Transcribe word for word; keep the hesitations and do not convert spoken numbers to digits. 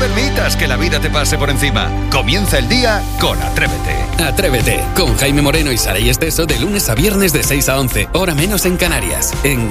permitas que la vida te pase por encima. Comienza el día con Atrévete. Atrévete con Jaime Moreno y Saray Esteso de lunes a viernes de seis a once, hora menos en Canarias, en